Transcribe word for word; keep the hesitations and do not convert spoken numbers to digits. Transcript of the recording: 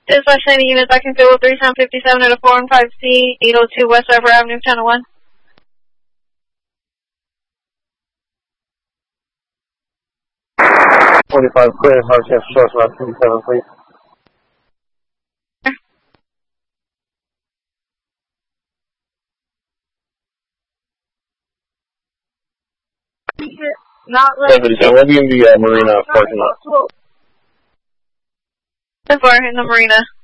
Dispatch ninety units, I can fill with three seven fifty-seven at a four and five C, eight oh two West River Avenue, Channel one. forty-five clear, hard chance short about fifty-seven, please. Not like so we'll be in the uh, marina parking lot. The bar in the marina.